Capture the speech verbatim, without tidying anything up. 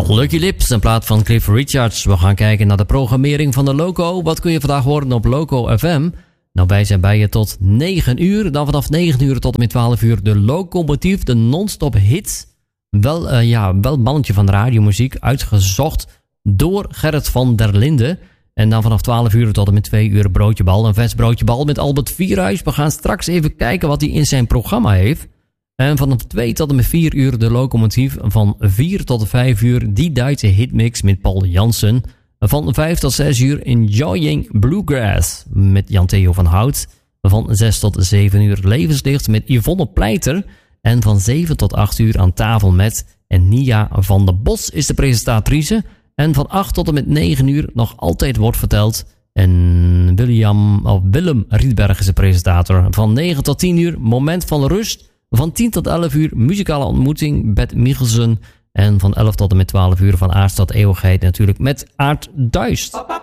Lucky Lips, een plaat van Cliff Richards. We gaan kijken naar de programmering van de Loco. Wat kun je vandaag horen op Loco F M? Nou, wij zijn bij je tot negen uur. Dan vanaf negen uur tot en met twaalf uur de Locomotief, de non-stop hits. Wel, uh, ja, wel mannetje van de radiomuziek, uitgezocht door Gerrit van der Linden. En dan vanaf twaalf uur tot en met twee uur broodjebal. Een vers broodjebal met Albert Vierhuis. We gaan straks even kijken wat hij in zijn programma heeft. En vanaf twee tot en met vier uur de Locomotief. Van vier tot vijf uur die Duitse hitmix met Paul Jansen. Van vijf tot zes uur Enjoying Bluegrass met Jan-Theo van Hout. Van zes tot zeven uur Levenslicht met Yvonne Pleiter. En van zeven tot acht uur aan tafel met en Nia van der Bos is de presentatrice. En van acht tot en met negen uur nog altijd wordt verteld. En William, of Willem Rietberg is de presentator. Van negen tot tien uur Moment van Rust. Van tien tot elf uur muzikale ontmoeting Bert Michelsen. En van elf tot en met twaalf uur van Aard tot Eeuwigheid natuurlijk met Aard Duist. Papa.